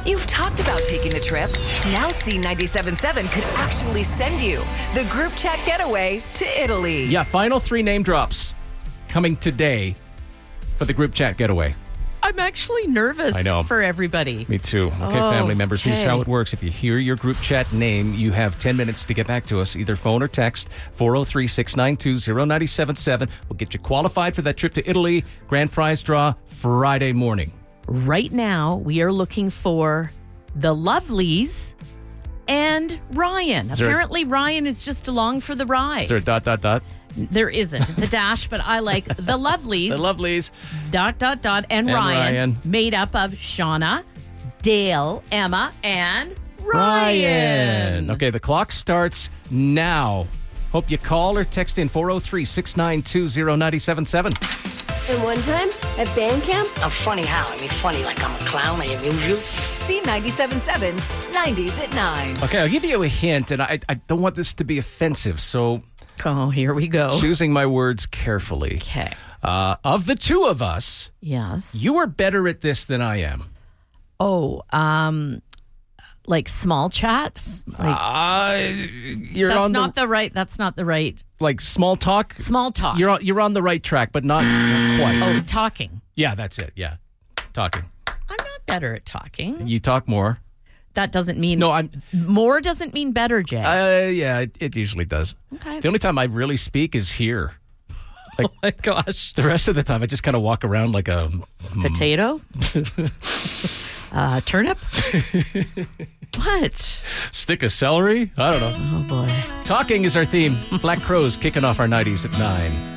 You've talked about taking a trip. Now C97.7 could actually send you the group chat getaway to Italy. Yeah, final 3 name drops coming today for the group chat getaway. I'm actually nervous for everybody. Me too. Okay, family members, here's how it works. If you hear your group chat name, you have 10 minutes to get back to us, either phone or text, 403-692-0977. We'll get you qualified for that trip to Italy. Grand prize draw Friday morning. Right now, we are looking for the Lovelies and Ryan. Apparently, Ryan is just along for the ride. Is there a ... There isn't. It's a dash, but I like the Lovelies. The Lovelies. ... And Ryan. Made up of Shauna, Dale, Emma, and Ryan. Okay, the clock starts now. Hope you call or text in 403-692-0977. And one time at band camp, I'm funny how? I mean, funny like I'm a clown. I amuse you. C97.7's 90s at 9. Okay, I'll give you a hint, and I don't want this to be offensive, so... Oh, here we go. Choosing my words carefully. Okay. Of the two of us, yes, you are better at this than I am. Oh, like small chats. That's not the right. Like small talk. Small talk. You're on the right track, but not quite. Oh, talking. Yeah, that's it. Yeah, talking. I'm not better at talking. You talk more. That doesn't mean... No, I'm... More doesn't mean better, Jay. Yeah, it usually does. Okay. The only time I really speak is here. Like, oh, my gosh. The rest of the time, I just kind of walk around like a... Potato? Turnip? What? Stick of celery? I don't know. Oh, boy. Talking is our theme. Black Crowes kicking off our 90s at 9.